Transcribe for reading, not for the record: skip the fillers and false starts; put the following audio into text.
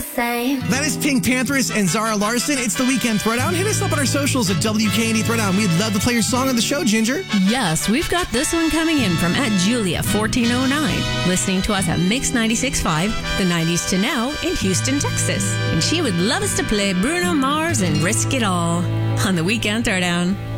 same. That is Pink Panthers and Zara Larson. It's the Weekend Throwdown. Hit us up on our socials at WKND Throwdown. We'd love to play your song on the show, Ginger. Yes, we've got this one coming in from @Julia1409, listening to us at Mix 96.5, the 90s to now in Houston, Texas. And she would love us to play Bruno Mars and Risk It All on the Weekend Throwdown.